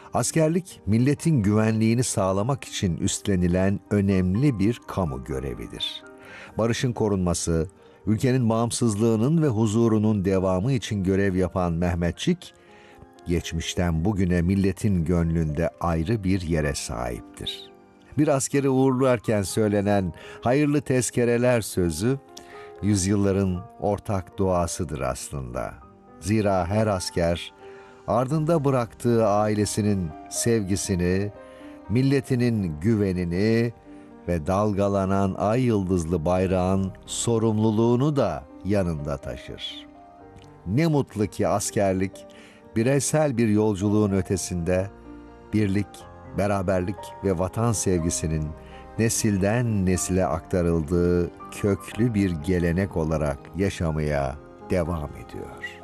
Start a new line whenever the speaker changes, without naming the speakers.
Askerlik, milletin güvenliğini sağlamak için üstlenilen önemli bir kamu görevidir. Barışın korunması, ülkenin bağımsızlığının ve huzurunun devamı için görev yapan Mehmetçik, geçmişten bugüne milletin gönlünde ayrı bir yere sahiptir. Bir askeri uğurlarken söylenen hayırlı tezkereler sözü, yüzyılların ortak duasıdır aslında. Zira her asker, ardında bıraktığı ailesinin sevgisini, milletinin güvenini ve dalgalanan ay yıldızlı bayrağın sorumluluğunu da yanında taşır. Ne mutlu ki askerlik, bireysel bir yolculuğun ötesinde, birlik, beraberlik ve vatan sevgisinin nesilden nesile aktarıldığı köklü bir gelenek olarak yaşamaya devam ediyor.